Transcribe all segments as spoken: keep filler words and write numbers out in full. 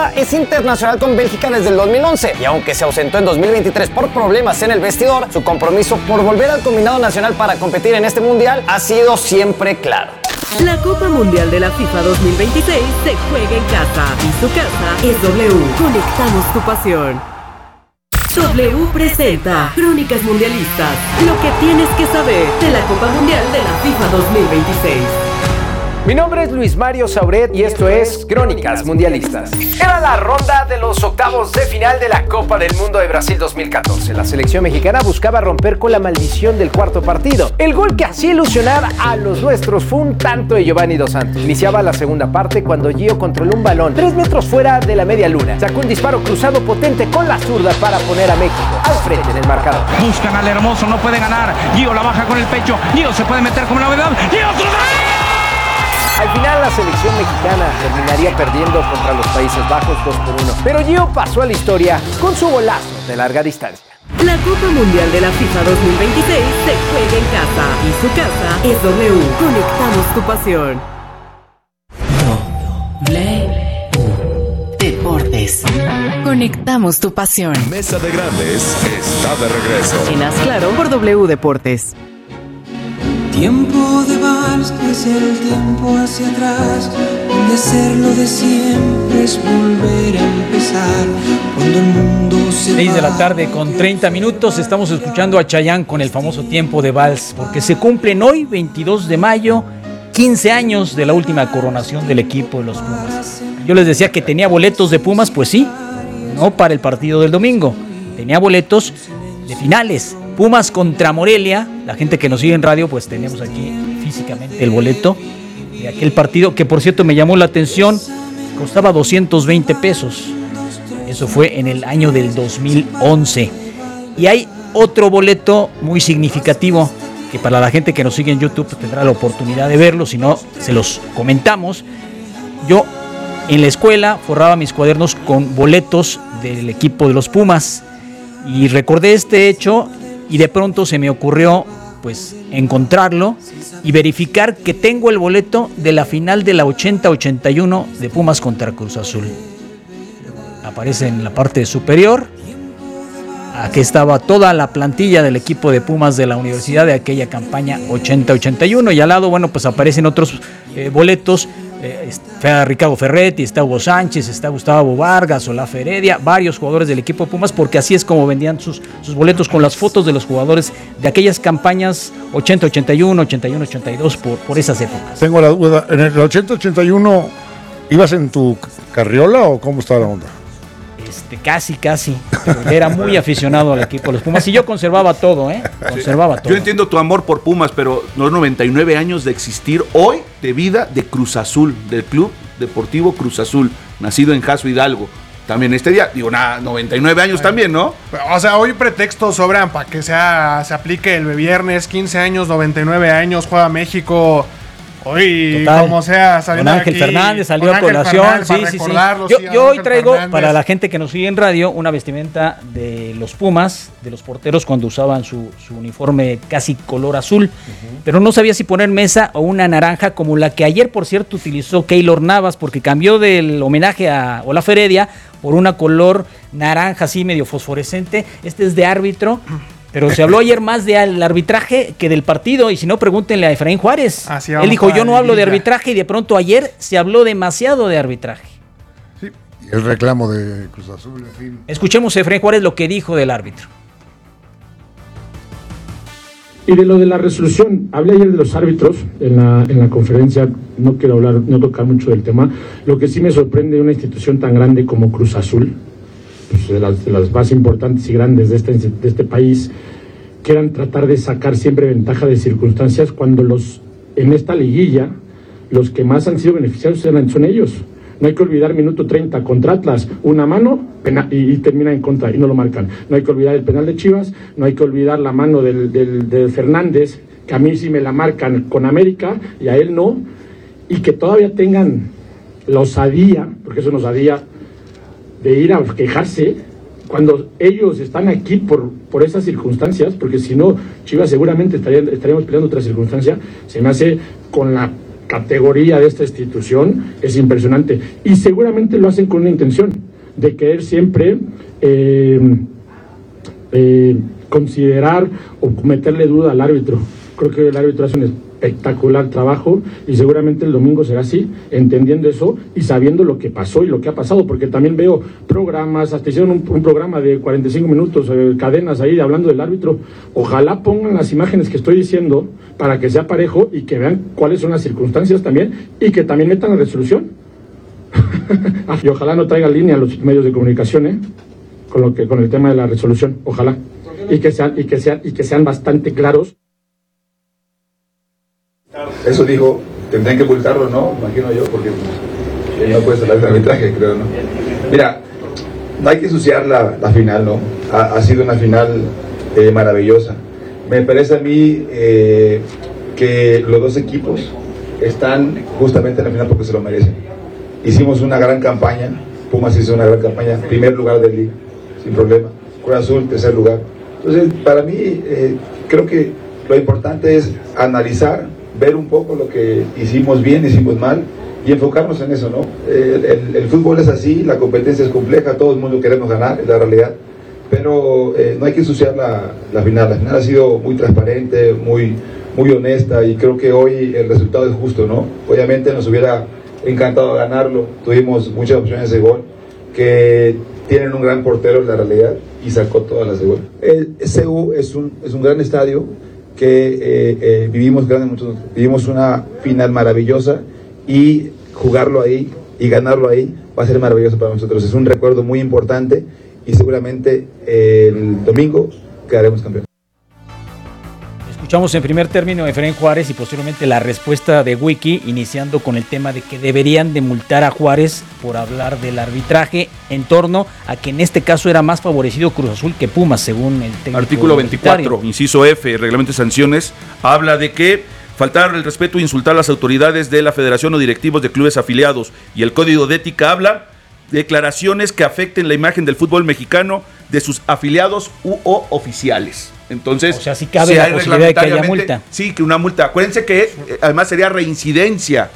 Alba es internacional con Bélgica desde el dos mil once y aunque se ausentó en dos mil veintitrés por problemas en el vestidor, su compromiso por volver al combinado nacional para competir en este mundial ha sido siempre claro. La Copa Mundial de la FIFA dos mil veintiséis se juega en casa y su casa es W. Conectamos tu pasión. W presenta Crónicas Mundialistas, lo que tienes que saber de la Copa Mundial de la FIFA dos mil veintiséis. Mi nombre es Luis Mario Sauret y esto es Crónicas Mundialistas. Era la ronda de los octavos de final de la Copa del Mundo de Brasil dos mil catorce. La selección mexicana buscaba romper con la maldición del cuarto partido. El gol que hacía ilusionar a los nuestros fue un tanto de Giovanni Dos Santos. Iniciaba la segunda parte cuando Gio controló un balón tres metros fuera de la media luna. Sacó un disparo cruzado potente con la zurda para poner a México al frente en el marcador. Buscan al Hermoso, no puede ganar. Gio la baja con el pecho. Gio se puede meter como novedad. Gio otro gol. Al final la selección mexicana terminaría perdiendo contra los Países Bajos dos por uno, pero Gio pasó a la historia con su golazo de larga distancia. La Copa Mundial de la FIFA dos mil veintiséis se juega en casa y su casa es W. Conectamos tu pasión. W Deportes. Conectamos tu pasión. Mesa de Grandes está de regreso. En Haz Claro por W Deportes. Tiempo de vals, es el tiempo hacia atrás, donde hacerlo de siempre es volver a empezar, cuando el mundo se seis de la tarde con treinta minutos, estamos escuchando a Chayanne con el famoso Tiempo de Vals, porque se cumplen hoy, veintidós de mayo, quince años de la última coronación del equipo de los Pumas. Yo les decía que tenía boletos de Pumas, pues sí, no para el partido del domingo, tenía boletos de finales. Pumas contra Morelia, la gente que nos sigue en radio, pues tenemos aquí físicamente el boleto de aquel partido, que por cierto me llamó la atención, costaba doscientos veinte pesos, eso fue en el año del dos mil once. Y hay otro boleto muy significativo, que para la gente que nos sigue en YouTube pues tendrá la oportunidad de verlo, si no se los comentamos. Yo en la escuela forraba mis cuadernos con boletos del equipo de los Pumas, y recordé este hecho y de pronto se me ocurrió pues encontrarlo y verificar que tengo el boleto de la final de la ochenta ochenta y uno de Pumas contra Cruz Azul. Aparece en la parte superior. Aquí estaba toda la plantilla del equipo de Pumas de la universidad de aquella campaña ochenta ochenta y uno, y al lado, bueno, pues aparecen otros eh, boletos. Eh, está Ricardo Ferretti, está Hugo Sánchez, está Gustavo Vargas, Olaf Heredia, varios jugadores del equipo de Pumas, porque así es como vendían sus, sus boletos, con las fotos de los jugadores de aquellas campañas ochenta ochenta y uno, ochenta y uno ochenta y dos, por, por esas épocas. Tengo la duda, ¿en el ochenta ochenta y uno ibas en tu carriola o cómo estaba la onda? Este, casi, casi. Pero era muy aficionado al equipo de los Pumas y yo conservaba todo, ¿eh? Conservaba todo. Yo entiendo tu amor por Pumas, pero los noventa y nueve años de existir hoy de vida de Cruz Azul, del Club Deportivo Cruz Azul, nacido en Jaso Hidalgo. También este día, digo, nada, noventa y nueve años también, ¿no? O sea, hoy pretextos sobran para que sea, se aplique el viernes, quince años, noventa y nueve años, juega México. Hoy, total, como sea, saliendo con Ángel aquí, Fernández salió a colación. Sí, sí, sí. Yo, yo hoy traigo Fernández. Para la gente que nos sigue en radio una vestimenta de los Pumas, de los porteros cuando usaban su, su uniforme casi color azul, uh-huh. Pero no sabía si poner mesa o una naranja como la que ayer, por cierto, utilizó Keylor Navas, porque cambió del homenaje a Olaf Heredia por una color naranja así medio fosforescente. Este es de árbitro. Pero se habló ayer más del arbitraje que del partido, y si no, pregúntenle a Efraín Juárez. Él dijo, yo no hablo de arbitraje, y de pronto ayer se habló demasiado de arbitraje. Sí, y el reclamo de Cruz Azul, en fin. Escuchemos a Efraín Juárez lo que dijo del árbitro. Y de lo de la resolución, hablé ayer de los árbitros en la, en la conferencia, no quiero hablar, no tocar mucho del tema. Lo que sí me sorprende de una institución tan grande como Cruz Azul, pues de, las, de las más importantes y grandes de este, de este país, quieran tratar de sacar siempre ventaja de circunstancias cuando los en esta liguilla los que más han sido beneficiados son ellos. No hay que olvidar minuto treinta contra Atlas, una mano pena, y, y termina en contra y no lo marcan. No hay que olvidar el penal de Chivas, no hay que olvidar la mano del, del, del Fernández, que a mí sí me la marcan con América y a él no, y que todavía tengan la osadía, porque eso es una osadía, de ir a quejarse cuando ellos están aquí por, por esas circunstancias, porque si no, Chivas seguramente estaría, estaríamos peleando otra circunstancia. Se me hace con la categoría de esta institución es impresionante. Y seguramente lo hacen con una intención de querer siempre eh, eh, considerar o meterle duda al árbitro. Creo que el árbitro hace un espectacular trabajo y seguramente el domingo será así, entendiendo eso y sabiendo lo que pasó y lo que ha pasado, porque también veo programas, hasta hicieron un, un programa de cuarenta y cinco minutos, eh, cadenas ahí hablando del árbitro. Ojalá pongan las imágenes que estoy diciendo para que sea parejo y que vean cuáles son las circunstancias también y que también metan la resolución. Y ojalá no traigan línea a los medios de comunicación, ¿eh? con lo que con el tema de la resolución, ojalá, y que sean y que sean y que sean bastante claros. Eso dijo, tendrían que multarlo, ¿no? Imagino yo, porque él no puede salir de arbitraje, creo, ¿no? Mira, no hay que ensuciar la, la final, ¿no? Ha, ha sido una final eh, maravillosa. Me parece a mí eh, que los dos equipos están justamente en la final porque se lo merecen. Hicimos una gran campaña, Pumas hizo una gran campaña, primer lugar del liga, sin problema. Cruz Azul, tercer lugar. Entonces, para mí, eh, creo que lo importante es analizar, ver un poco lo que hicimos bien, hicimos mal y enfocarnos en eso, ¿no? El, el, el fútbol es así, la competencia es compleja, todo el mundo queremos ganar, es la realidad, pero eh, no hay que ensuciar la, la final. La final ha sido muy transparente, muy, muy honesta y creo que hoy el resultado es justo, ¿no? Obviamente nos hubiera encantado ganarlo, tuvimos muchas opciones de gol, que tienen un gran portero en la realidad y sacó todas las de gol. El C U es un, es un gran estadio que eh, eh, vivimos, grandes, vivimos una final maravillosa y jugarlo ahí y ganarlo ahí va a ser maravilloso para nosotros. Es un recuerdo muy importante y seguramente eh, el domingo quedaremos campeones. Escuchamos en primer término a Efraín Juárez y posteriormente la respuesta de Wiki, iniciando con el tema de que deberían de multar a Juárez por hablar del arbitraje en torno a que en este caso era más favorecido Cruz Azul que Pumas, según el técnico. Artículo veinticuatro, inciso F, reglamento de sanciones, habla de que faltar el respeto e insultar a las autoridades de la federación o directivos de clubes afiliados, y el código de ética habla de declaraciones que afecten la imagen del fútbol mexicano de sus afiliados u o oficiales. Entonces, o sea, sí cabe la posibilidad de que haya multa. Sí, que una multa. Acuérdense que eh, además sería reincidencia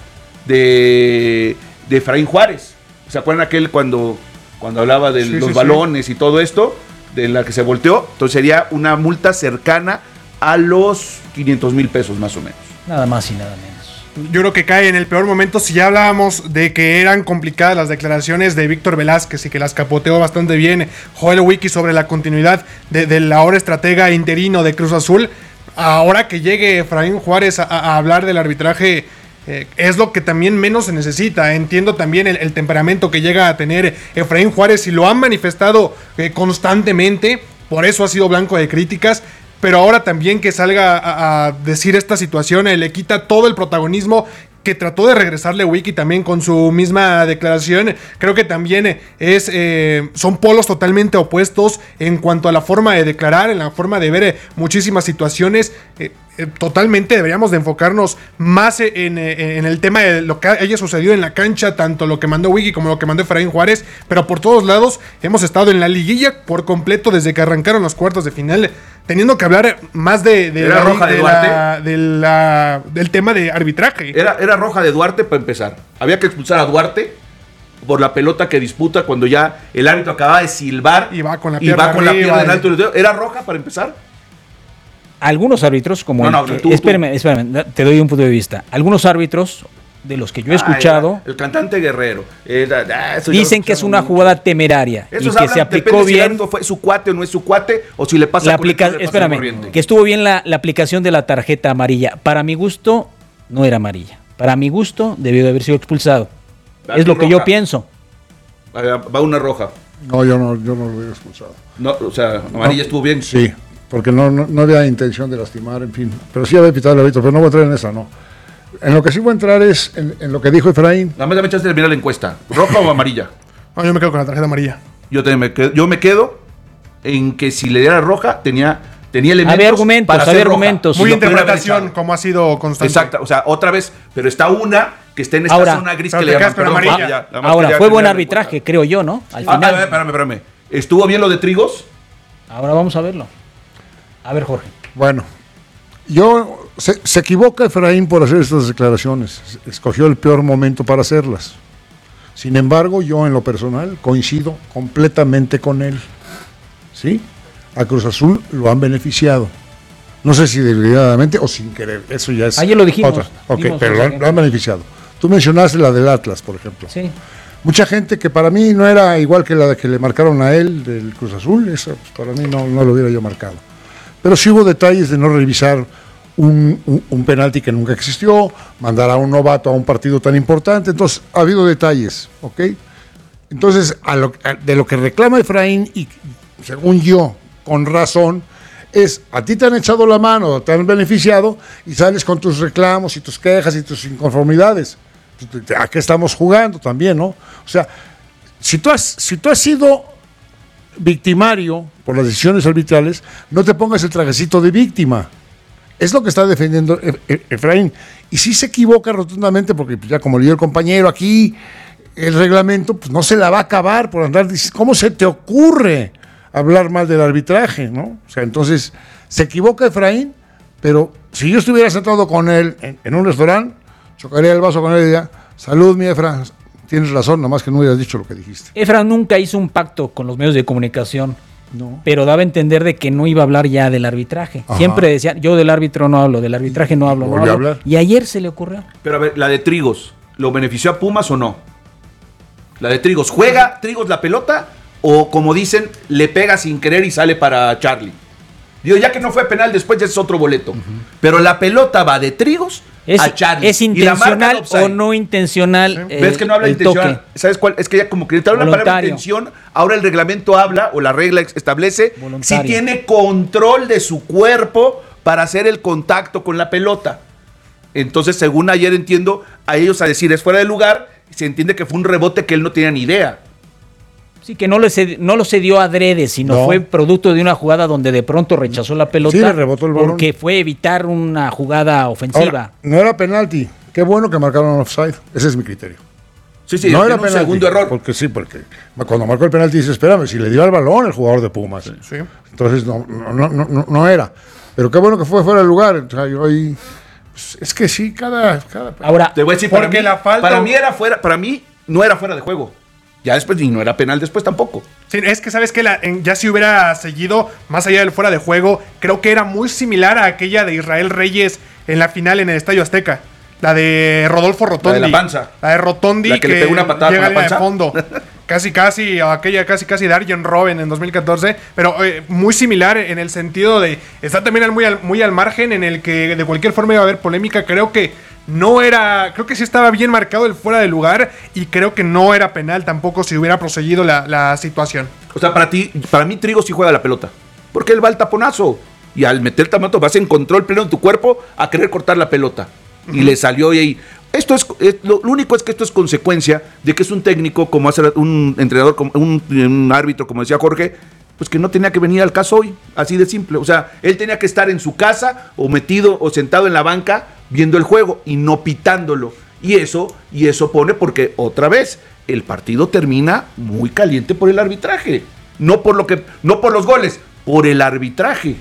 de, de Efraín Juárez. ¿Se acuerdan aquel cuando, cuando hablaba de sí, los sí, balones sí. y todo esto? De la que se volteó. Entonces sería una multa cercana a los quinientos mil pesos más o menos. Nada más y nada menos. Yo creo que cae en el peor momento. Si ya hablábamos de que eran complicadas las declaraciones de Víctor Velázquez y que las capoteó bastante bien Joel Wiki sobre la continuidad de, del ahora estratega interino de Cruz Azul, ahora que llegue Efraín Juárez a, a hablar del arbitraje, eh, es lo que también menos se necesita. Entiendo también el, el temperamento que llega a tener Efraín Juárez y lo han manifestado eh, constantemente, por eso ha sido blanco de críticas. Pero ahora también que salga a, a decir esta situación, eh, le quita todo el protagonismo que trató de regresarle Wiki también con su misma declaración. Creo que también es eh, son polos totalmente opuestos en cuanto a la forma de declarar, en la forma de ver eh, muchísimas situaciones. Eh, eh, totalmente deberíamos de enfocarnos más en, eh, en el tema de lo que haya sucedido en la cancha, tanto lo que mandó Wiki como lo que mandó Efraín Juárez, pero por todos lados hemos estado en la liguilla por completo desde que arrancaron los cuartos de final, teniendo que hablar más de, de, ¿Era la, roja de, de, la, de la del tema de arbitraje. Era, era roja de Duarte para empezar. Había que expulsar a Duarte por la pelota que disputa cuando ya el árbitro acaba de silbar y va con la y pierna, va con la pierna en y... alto. ¿Era roja para empezar? Algunos árbitros, como no, no, el que, tú, espérame, espérame, te doy un punto de vista. Algunos árbitros de los que yo he escuchado, ah, el cantante Guerrero, era, ah, dicen que es una jugada temeraria Esos y que se aplicó si bien. Si fue su cuate o no es su cuate, o si le pasa la aplica, le espérame, pasa que estuvo bien la, la aplicación de la tarjeta amarilla. Para mi gusto, no era amarilla. Para mi gusto, debió de haber sido expulsado. Va es lo roja. que yo pienso. Va una roja. No, yo no, yo no lo hubiera expulsado. No, o sea, amarilla no, estuvo bien. Sí, porque no, no, no había intención de lastimar, en fin. Pero sí había pitado el árbitro, pero no voy a entrar en esa, no. En lo que sí voy a entrar es en, en lo que dijo Efraín. Nada más me echaste de mirar la encuesta. ¿Roja o amarilla? No, yo me quedo con la tarjeta amarilla. Yo, me quedo, yo me quedo en que si le diera roja, tenía, tenía elementos. Había argumentos, para había argumentos. Muy interpretación, como ha sido constante. Exacto, o sea, otra vez, pero está una que está en esta ahora, zona gris que le llaman. Perdón, ah, ya, ahora, fue buen arbitraje, creo yo, ¿no? Al ah, final. A ver, espérame, espérame. ¿Estuvo bien lo de Trigos? Ahora vamos a verlo. A ver, Jorge. Bueno, yo Se, se equivoca Efraín por hacer estas declaraciones. Escogió el peor momento para hacerlas. Sin embargo, yo en lo personal coincido completamente con él. ¿Sí? A Cruz Azul lo han beneficiado. No sé si deliberadamente o sin querer. Eso ya es Ayer lo dijimos. otra. Ok, Dijimos pero lo han, lo han beneficiado. Tú mencionaste la del Atlas, por ejemplo. Sí. Mucha gente que para mí no era igual que la que le marcaron a él del Cruz Azul. Esa pues, para mí no, no lo hubiera yo marcado. Pero sí hubo detalles de no revisar un, un, un penalti que nunca existió, mandar a un novato a un partido tan importante. Entonces, ha habido detalles, ¿ok? Entonces, a lo, a, de lo que reclama Efraín, y según yo, con razón, es, a ti te han echado la mano, te han beneficiado, y sales con tus reclamos y tus quejas y tus inconformidades. ¿A qué estamos jugando también, no? O sea, si tú has, si tú has sido victimario por las decisiones arbitrales, no te pongas el trajecito de víctima. Es lo que está defendiendo Efraín. Y si se equivoca rotundamente, porque ya como leyó el compañero aquí, el reglamento, pues no se la va a acabar por andar diciendo, ¿cómo se te ocurre hablar mal del arbitraje, no? O sea, entonces, se equivoca Efraín, pero si yo estuviera sentado con él en, en un restaurante, chocaría el vaso con él y diría, salud, mi Efra, tienes razón, nomás que no hubieras dicho lo que dijiste. Efra nunca hizo un pacto con los medios de comunicación, no. pero daba a entender de que no iba a hablar ya del arbitraje. Ajá. Siempre decía, yo del árbitro no hablo, del arbitraje no hablo, no ¿Volvió a hablo. hablar? Y ayer se le ocurrió. Pero a ver, la de Trigos, ¿lo benefició a Pumas o no? La de Trigos, ¿juega Trigos la pelota o como dicen, le pega sin querer y sale para Charlie? Digo, ya que no fue penal, después ya es otro boleto. Uh-huh. Pero la pelota va de Trigos es, a Charlie. ¿Es intencional o no intencional? ¿Sí? ¿Ves que no habla intencional? Toque. ¿Sabes cuál? Es que ya como que te habla la palabra intención, ahora el reglamento habla, o la regla establece, voluntario, si tiene control de su cuerpo para hacer el contacto con la pelota. Entonces, según ayer entiendo, a ellos a decir es fuera de lugar, se entiende que fue un rebote que él no tenía ni idea. Sí, que no lo, cedi- no lo cedió adrede, sino no. fue producto de una jugada donde de pronto rechazó la pelota. Sí, le rebotó el balón. Porque fue evitar una jugada ofensiva. Ahora, no era penalti. Qué bueno que marcaron offside. Ese es mi criterio. Sí, sí, no era un penalti. Segundo error. Porque sí, porque cuando marcó el penalti dice, espérame, si le dio al balón el jugador de Pumas. Sí. Sí. Entonces no, no, no, no, no era. Pero qué bueno que fue fuera del lugar. O sea, yo ahí, pues, es que sí, cada, cada... Ahora, te voy a decir, para mí, la falta... para mí era fuera, para mí no era fuera de juego. Ya después, y no era penal después tampoco. Sí, es que sabes que la, en, ya si hubiera seguido más allá del fuera de juego, creo que era muy similar a aquella de Israel Reyes en la final en el Estadio Azteca. La de Rodolfo Rotondi. La de la panza. La de Rotondi. La que, que le pegó una patada llega con la panza. De fondo. casi, casi, aquella casi, casi de Arjen Robben en dos mil catorce. Pero eh, muy similar en el sentido de, está también muy al, muy al margen en el que de cualquier forma iba a haber polémica. Creo que no era, creo que sí estaba bien marcado el fuera de lugar y creo que no era penal tampoco si hubiera proseguido la, la situación. O sea, para ti, para mí Trigo sí juega la pelota, porque él va al taponazo y al meter el tamato vas en control pleno de tu cuerpo a querer cortar la pelota. Uh-huh. Y le salió y ahí. Esto es, es lo, lo único es que esto es consecuencia de que es un técnico, como hace un entrenador, como un, un árbitro, como decía Jorge, pues que no tenía que venir al caso hoy, así de simple. O sea, él tenía que estar en su casa o metido o sentado en la banca viendo el juego y no pitándolo. Y eso, y eso pone porque otra vez el partido termina muy caliente por el arbitraje. No por lo que, no por los goles, por el arbitraje.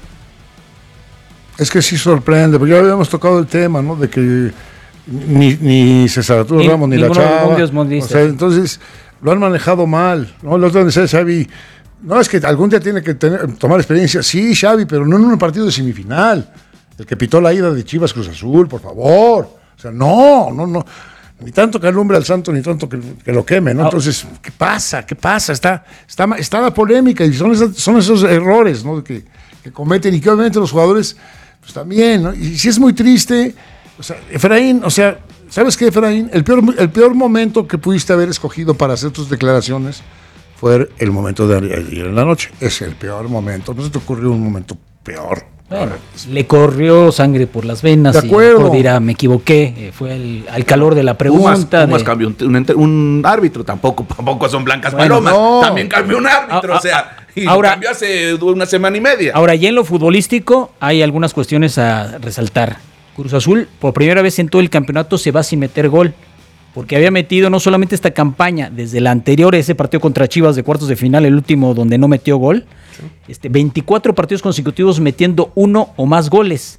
Es que sí sorprende, porque ya habíamos tocado el tema, ¿no? De que ni, ni César Arturo ni, Ramos ni la Chava. O sea, entonces lo han manejado mal, ¿no? Los otro decía Xavi, no, es que algún día tiene que tener, tomar experiencia. Sí, Xavi, pero no en un partido de semifinal. El que pitó la ida de Chivas Cruz Azul, por favor. O sea, no, no, no. Ni tanto que alumbre al santo, ni tanto que, que lo queme, ¿no? Entonces, ¿qué pasa? ¿Qué pasa? Está, está, está la polémica y son, esas, son esos errores, ¿no? Que, que cometen y que obviamente los jugadores, pues también, ¿no? Y si es muy triste, o sea, Efraín, o sea, ¿sabes qué, Efraín? El peor, el peor momento que pudiste haber escogido para hacer tus declaraciones fue el momento de ayer en la noche. Es el peor momento. No se te ocurrió un momento peor. Bueno, le corrió sangre por las venas. De acuerdo. Y dirá, me equivoqué. Eh, fue el, al calor de la pregunta. Pumas, Pumas de... cambió un, un, un árbitro. Tampoco, tampoco son blancas bueno, palomas. no. También cambió un árbitro. A, o sea, y ahora, cambió hace una semana y media. Ahora, ya en lo futbolístico hay algunas cuestiones a resaltar. Cruz Azul, por primera vez en todo el campeonato, se va sin meter gol. Porque había metido no solamente esta campaña, desde la anterior, ese partido contra Chivas de cuartos de final, el último donde no metió gol, sí. este, veinticuatro partidos consecutivos metiendo uno o más goles.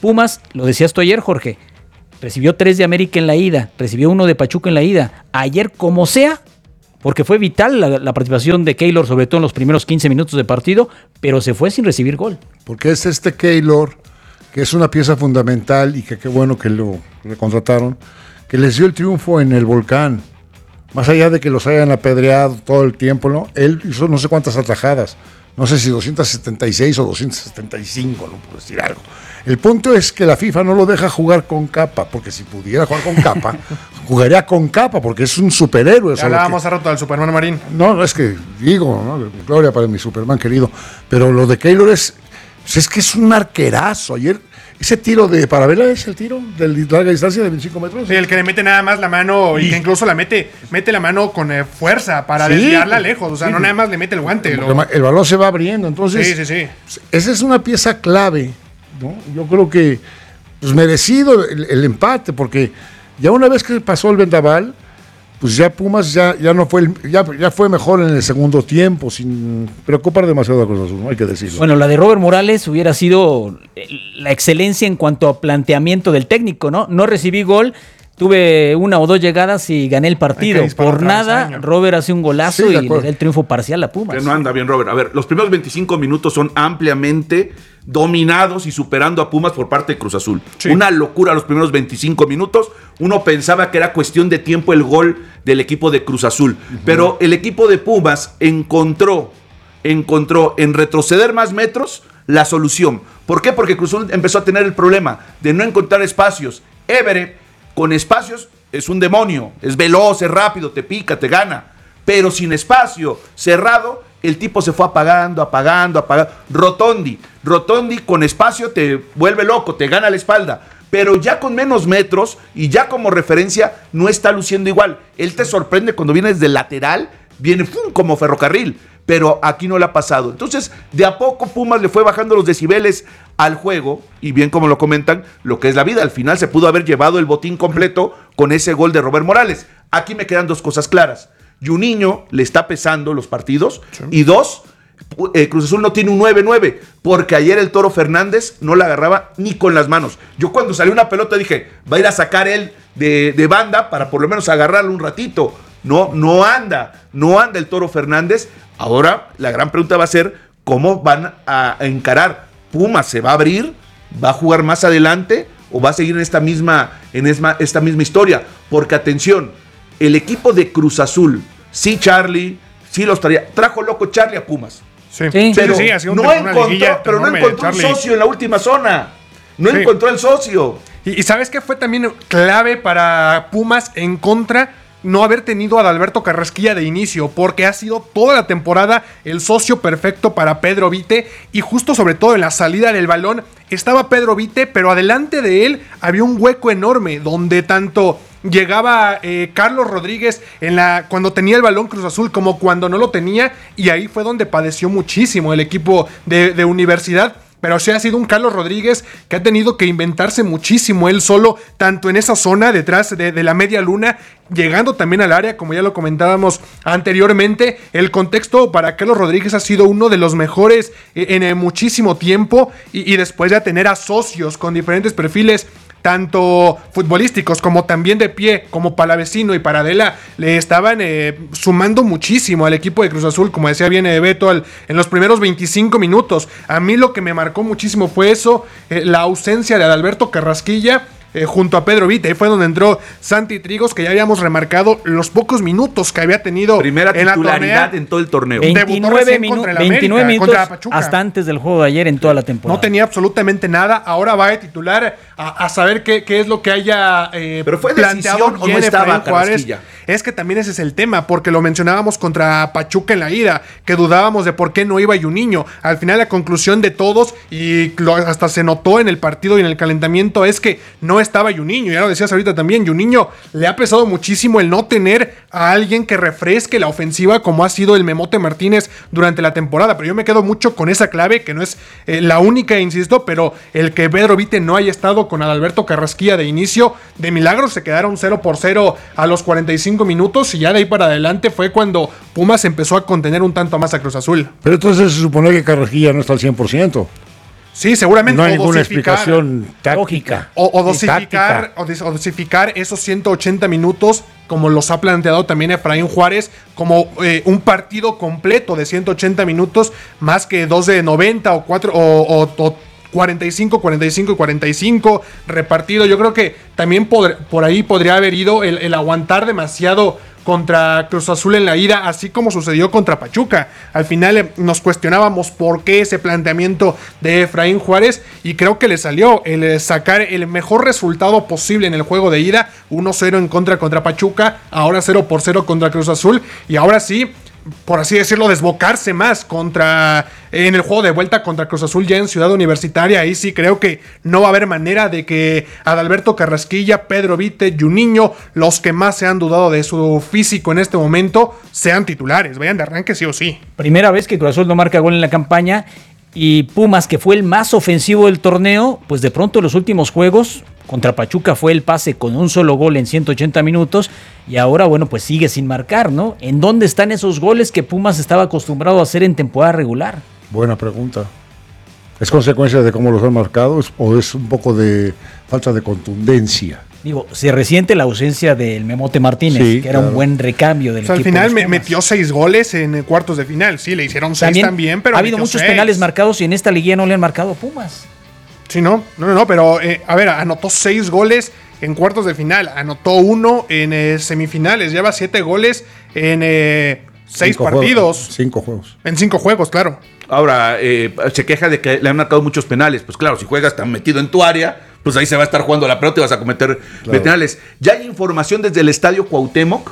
Pumas, lo decías tú ayer, Jorge, recibió tres de América en la ida, recibió uno de Pachuca en la ida. Ayer, como sea, porque fue vital la, la participación de Keylor, sobre todo en los primeros quince minutos de partido, pero se fue sin recibir gol. Porque es este Keylor, que es una pieza fundamental y que qué bueno que lo contrataron, que les dio el triunfo en el Volcán. Más allá de que los hayan apedreado todo el tiempo, ¿no? Él hizo no sé cuántas atajadas, no sé si doscientos setenta y seis o doscientos setenta y cinco, ¿no? Por decir algo. El punto es que la FIFA no lo deja jugar con capa, porque si pudiera jugar con capa, jugaría con capa, porque es un superhéroe. Ya hablábamos hace rato del Superman Marín. No, no es que digo, ¿no? Gloria para mi Superman querido, pero lo de Keylor es, pues es que es un arquerazo. Ayer, ese tiro de Paravela es el tiro de larga distancia de veinticinco metros. Sí, el que le mete nada más la mano y, y que incluso la mete, mete la mano con eh, fuerza para sí, desviarla lejos. O sea, sí, no nada más le mete el guante. Lo... El balón se va abriendo, entonces. Sí, sí, sí. Esa es una pieza clave, ¿no? Yo creo que pues merecido el, el empate, porque ya una vez que pasó el vendaval, pues ya Pumas ya, ya no fue el, ya, ya fue mejor en el segundo tiempo, sin preocupar demasiado a Cruz Azul, ¿no? Hay que decirlo. Bueno, la de Robert Morales hubiera sido la excelencia en cuanto a planteamiento del técnico, ¿no? No recibí gol, tuve una o dos llegadas y gané el partido. Por nada, año. Robert hace un golazo sí, y le da el triunfo parcial a Pumas. Que no anda bien, Robert. A ver, los primeros veinticinco minutos son ampliamente dominados y superando a Pumas por parte de Cruz Azul. Sí. Una locura los primeros veinticinco minutos. Uno pensaba que era cuestión de tiempo el gol del equipo de Cruz Azul. Uh-huh. Pero el equipo de Pumas encontró, encontró en retroceder más metros la solución. ¿Por qué? Porque Cruz Azul empezó a tener el problema de no encontrar espacios. Évere, con espacios, es un demonio. Es veloz, es rápido, te pica, te gana. Pero sin espacio, cerrado, el tipo se fue apagando, apagando, apagando. Rotondi, Rotondi con espacio te vuelve loco, te gana la espalda. Pero ya con menos metros y ya como referencia no está luciendo igual. Él te sorprende cuando viene desde el lateral, viene ¡fum! Como ferrocarril. Pero aquí no le ha pasado. Entonces, de a poco Pumas le fue bajando los decibeles al juego. Y bien como lo comentan, lo que es la vida. Al final se pudo haber llevado el botín completo con ese gol de Robert Morales. Aquí me quedan dos cosas claras. Juninho le está pesando los partidos. Sí. Y dos, eh, Cruz Azul no tiene un nueve nueve, porque ayer el Toro Fernández no la agarraba ni con las manos. Yo cuando salió una pelota dije, va a ir a sacar él de, de banda para por lo menos agarrarlo un ratito. No, no anda, no anda el Toro Fernández. Ahora la gran pregunta va a ser cómo van a encarar. Pumas se va a abrir, va a jugar más adelante o va a seguir en esta misma, en esta, esta misma historia. Porque atención, el equipo de Cruz Azul, sí Charlie, sí los traía, trajo loco Charlie a Pumas. Sí, pero sí, sí, no encontró, pero no encontró un socio en la última zona. No sí. encontró el socio. Y, y ¿sabes qué fue también clave para Pumas en contra? No haber tenido a Adalberto Carrasquilla de inicio, porque ha sido toda la temporada el socio perfecto para Pedro Vite, y justo sobre todo en la salida del balón estaba Pedro Vite, pero adelante de él había un hueco enorme donde tanto llegaba eh, Carlos Rodríguez en la, cuando tenía el balón Cruz Azul como cuando no lo tenía, y ahí fue donde padeció muchísimo el equipo de, de Universidad. Pero sí ha sido un Carlos Rodríguez que ha tenido que inventarse muchísimo él solo, tanto en esa zona detrás de, de la media luna, llegando también al área, como ya lo comentábamos anteriormente. El contexto para Carlos Rodríguez ha sido uno de los mejores en, en muchísimo tiempo, y, y después de tener a socios con diferentes perfiles, tanto futbolísticos como también de pie, como Palavecino y Paradela, le estaban eh, sumando muchísimo al equipo de Cruz Azul, como decía bien eh, Beto, al, en los primeros veinticinco minutos. A mí lo que me marcó muchísimo fue eso, eh, la ausencia de Adalberto Carrasquilla, Eh, junto a Pedro Vite. Ahí fue donde entró Santi Trigos, que ya habíamos remarcado los pocos minutos que había tenido primera en la titularidad tornea. En todo el torneo. veintinueve, minu- veintinueve minutos hasta antes del juego de ayer en toda la temporada. No tenía absolutamente nada. Ahora va a titular a, a saber qué, qué es lo que haya eh, Pero fue planteado decisión o no estaba Juárez. Es que también ese es el tema, porque lo mencionábamos contra Pachuca en la ida, que dudábamos de por qué no iba Juninho. Al final la conclusión de todos, y lo, hasta se notó en el partido y en el calentamiento, es que no estaba Juninho. Ya lo decías ahorita también, Juninho le ha pesado muchísimo el no tener a alguien que refresque la ofensiva como ha sido el Memote Martínez durante la temporada. Pero yo me quedo mucho con esa clave, que no es eh, la única, insisto, pero el que Pedro Vite no haya estado con Adalberto Carrasquilla de inicio, de milagro se quedaron cero por cero a los cuarenta y cinco minutos, y ya de ahí para adelante fue cuando Pumas empezó a contener un tanto más a Cruz Azul. Pero entonces se supone que Carrasquilla no está al cien por ciento. Sí, seguramente. No hay o ninguna dosificar, explicación táctica. O, o dosificar, Sí, táctica. o, dis- o dosificar esos ciento ochenta minutos, como los ha planteado también Efraín Juárez, como eh, un partido completo de ciento ochenta minutos, más que dos de noventa o cuatro o, o, o cuarenta y cinco, cuarenta y cinco y cuarenta y cinco repartido. Yo creo que también por, por ahí podría haber ido el, el aguantar demasiado contra Cruz Azul en la ida, así como sucedió contra Pachuca. Al final eh, nos cuestionábamos por qué ese planteamiento de Efraín Juárez, y creo que le salió el eh, sacar el mejor resultado posible en el juego de ida, uno cero en contra contra Pachuca, ahora cero por cero contra Cruz Azul, y ahora sí, por así decirlo, desbocarse más contra en el juego de vuelta contra Cruz Azul ya en Ciudad Universitaria. Ahí sí creo que no va a haber manera de que Adalberto Carrasquilla, Pedro Vite, Juninho, los que más se han dudado de su físico en este momento, sean titulares, vayan de arranque sí o sí. Primera vez que Cruz Azul no marca gol en la campaña, y Pumas, que fue el más ofensivo del torneo, pues de pronto en los últimos juegos contra Pachuca fue el pase con un solo gol en ciento ochenta minutos, y ahora, bueno, pues sigue sin marcar, ¿no? ¿En dónde están esos goles que Pumas estaba acostumbrado a hacer en temporada regular? Buena pregunta. ¿Es consecuencia de cómo los han marcado o es un poco de falta de contundencia? Digo, se resiente la ausencia del Memote Martínez, Sí, que era claro. un buen recambio del O sea, al equipo. final de me, los Pumas. metió seis goles en eh, cuartos de final. Sí, le hicieron seis también, también pero ha habido metió muchos seis. penales marcados y en esta liguilla no le han marcado a Pumas. Sí, no, no, no, no, pero eh, a ver, anotó seis goles en cuartos de final, anotó uno en eh, semifinales, lleva siete goles en eh, seis Cinco partidos. juegos, cinco juegos. En cinco juegos, claro. Ahora, eh, se queja de que le han marcado muchos penales. Pues claro, si juegas tan metido en tu área, pues ahí se va a estar jugando la pelota y vas a cometer Claro. penales. Ya hay información desde el estadio Cuauhtémoc.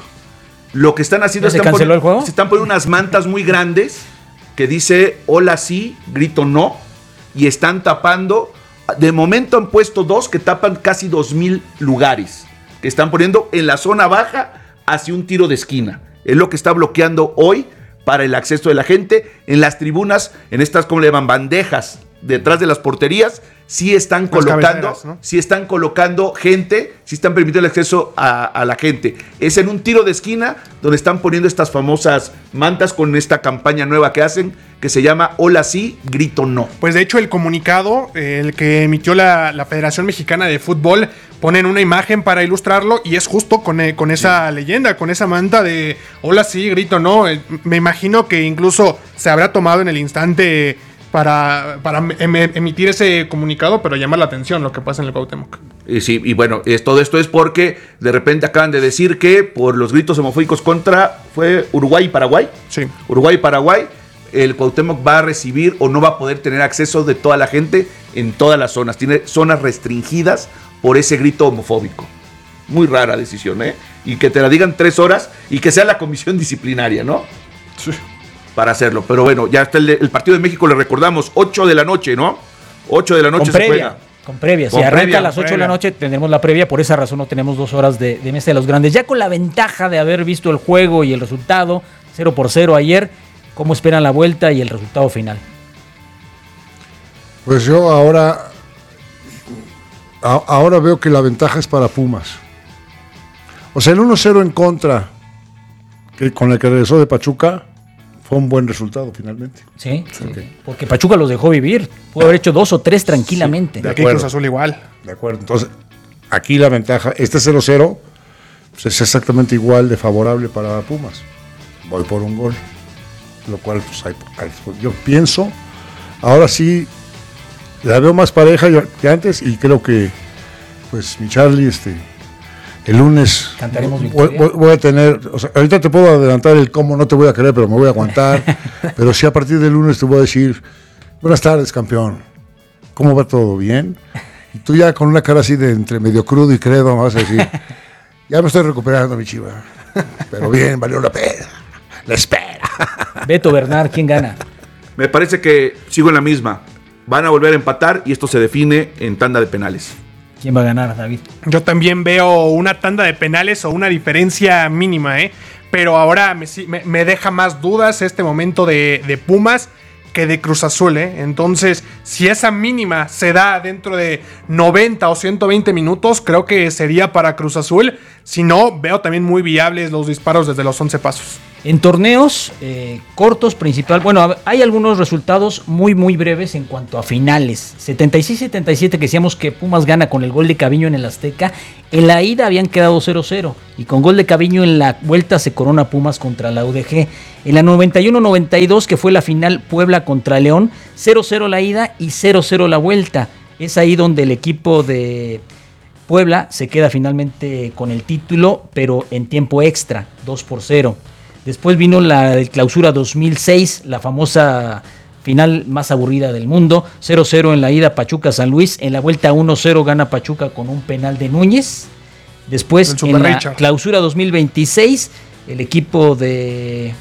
Lo que están haciendo ¿Ya se están canceló poni- el juego? se están poniendo unas mantas muy grandes que dice hola sí, grito no, y están tapando. De momento han puesto dos que tapan casi dos mil lugares, que están poniendo en la zona baja hacia un tiro de esquina. Es lo que está bloqueando hoy para el acceso de la gente. En las tribunas, en estas, ¿cómo le llaman? Bandejas detrás de las porterías, sí están Las colocando, cabeceras, ¿no? sí están colocando gente, sí están permitiendo el acceso a, a la gente. Es en un tiro de esquina donde están poniendo estas famosas mantas con esta campaña nueva que hacen, que se llama hola sí, grito no. Pues de hecho el comunicado, eh, el que emitió la, la Federación Mexicana de Fútbol, ponen una imagen para ilustrarlo y es justo con, eh, con esa sí. leyenda, con esa manta de hola sí, grito no. Eh, me imagino que incluso se habrá tomado en el instante para, para em, emitir ese comunicado, pero llama la atención lo que pasa en el Cuauhtémoc. Y sí, y bueno, es, todo esto es porque de repente acaban de decir que por los gritos homofóbicos contra, ¿fue Uruguay y Paraguay? Sí. Uruguay y Paraguay, el Cuauhtémoc va a recibir o no va a poder tener acceso de toda la gente en todas las zonas. Tiene zonas restringidas por ese grito homofóbico. Muy rara decisión, ¿eh? Y que te la digan tres horas y que sea la comisión disciplinaria, ¿no? Sí. Para hacerlo. Pero bueno, ya está el, el partido de México, le recordamos, ocho de la noche, ¿no? ocho de la noche con se previa, juega. Con previa. Con si arranca previa, a las ocho previa. de la noche, tendremos la previa. Por esa razón no tenemos dos horas de, de mesa de los grandes. Ya con la ventaja de haber visto el juego y el resultado, cero por cero ayer, ¿cómo esperan la vuelta y el resultado final? Pues yo ahora, a, ahora veo que la ventaja es para Pumas. O sea, el uno cero en contra, que con el que regresó de Pachuca, fue un buen resultado finalmente. Sí, sí. Okay. Porque Pachuca los dejó vivir. Pudo haber hecho dos o tres tranquilamente. Sí, de aquí Cruz Azul igual. De acuerdo. Entonces, aquí la ventaja, este cero cero pues es exactamente igual de favorable para Pumas. Voy por un gol. Lo cual, pues, hay, hay, yo pienso, ahora sí, la veo más pareja que antes y creo que, pues, mi Charlie, este, el lunes cantaremos voy, voy, voy a tener, o sea, ahorita te puedo adelantar el cómo no te voy a querer, pero me voy a aguantar, pero sí a partir del lunes te voy a decir, buenas tardes, campeón, ¿cómo va todo? ¿Bien? Y tú ya con una cara así de entre medio crudo y credo me vas a decir, ya me estoy recuperando, mi chiva, pero bien, valió la pena, la espera. Beto Bernard, ¿quién gana? Me parece que sigo en la misma. Van a volver a empatar y esto se define en tanda de penales. ¿Quién va a ganar, David? Yo también veo una tanda de penales o una diferencia mínima, ¿eh? Pero ahora me, me, me deja más dudas este momento de, de Pumas que de Cruz Azul, ¿eh? Entonces, si esa mínima se da dentro de noventa o ciento veinte minutos, creo que sería para Cruz Azul. Si no, veo también muy viables los disparos desde los once pasos. En torneos eh, cortos, principal, bueno, hay algunos resultados muy, muy breves en cuanto a finales. setenta y seis setenta y siete, que decíamos que Pumas gana con el gol de Caviño en el Azteca. En la ida habían quedado cero cero y con gol de Caviño en la vuelta se corona Pumas contra la U D G. En la noventa y uno noventa y dos, que fue la final Puebla contra León, cero cero la ida y cero cero la vuelta. Es ahí donde el equipo de Puebla se queda finalmente con el título, pero en tiempo extra, dos por cero. Después vino la clausura dos mil seis, la famosa final más aburrida del mundo, cero cero en la ida Pachuca-San Luis, en la vuelta uno cero gana Pachuca con un penal de Núñez. Después en la Richard. Clausura dos mil veintiséis, el equipo de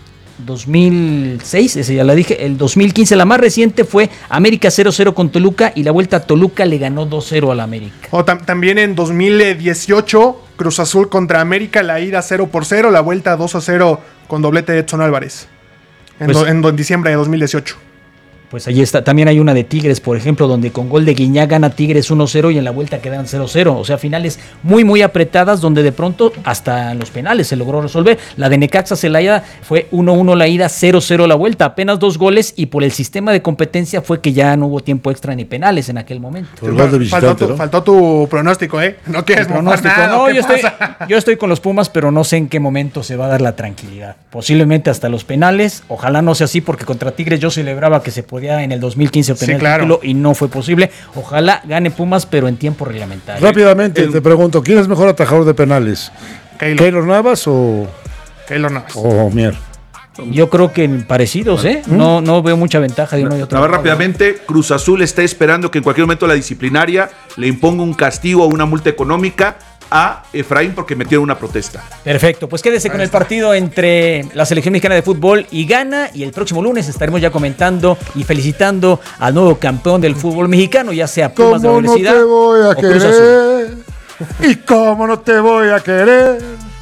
dos mil seis, ese ya la dije, el dos mil quince, la más reciente fue América cero cero con Toluca y la vuelta a Toluca le ganó dos cero al América. O tam- también en dos mil dieciocho, Cruz Azul contra América, la ida cero por cero, la vuelta dos a cero con doblete de Edson Álvarez. En, Pues, do- en, do- en diciembre de dos mil dieciocho. Pues ahí está, también hay una de Tigres, por ejemplo, donde con gol de Guiñá gana Tigres uno cero y en la vuelta quedan cero cero. O sea, finales muy, muy apretadas, donde de pronto hasta en los penales se logró resolver. La de Necaxa Celaya fue uno uno la ida, cero cero la vuelta, apenas dos goles, y por el sistema de competencia fue que ya no hubo tiempo extra ni penales en aquel momento. Faltó tu, faltó tu pronóstico, ¿eh? No quieres El pronóstico, nada, no, ¿qué yo estoy, pasa? yo estoy con los Pumas, pero no sé en qué momento se va a dar la tranquilidad. Posiblemente hasta los penales. Ojalá no sea así, porque contra Tigres yo celebraba que se podía en el dos mil quince obtener Sí, claro. el título y no fue posible. Ojalá gane Pumas, pero en tiempo reglamentario. Rápidamente, te pregunto, ¿quién es mejor atajador de penales? Keylor, ¿Keylor Navas o, Keylor Navas. o Mier? Yo creo que parecidos, ¿eh? No, no veo mucha ventaja de uno y otro. Nada más rápidamente, Cruz Azul está esperando que en cualquier momento la disciplinaria le imponga un castigo o una multa económica a Efraín porque metieron una protesta. Perfecto, pues quédese con el partido entre la selección mexicana de fútbol y Ghana, y el próximo lunes estaremos ya comentando y felicitando al nuevo campeón del fútbol mexicano, ya sea Pumas de la ¿Cómo no Universidad te voy a o Cruz Azul. querer? ¿Y cómo no te voy a querer?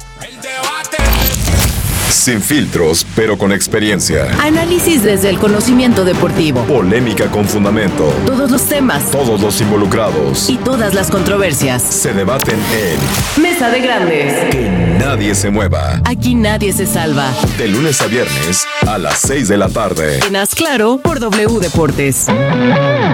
Sin filtros, pero con experiencia. Análisis desde el conocimiento deportivo. Polémica con fundamento. Todos los temas Todos los involucrados y todas las controversias. se debaten en Mesa de Grandes. Que nadie se mueva. Aquí nadie se salva. De lunes a viernes a las seis de la tarde. En Haz Claro por W Deportes.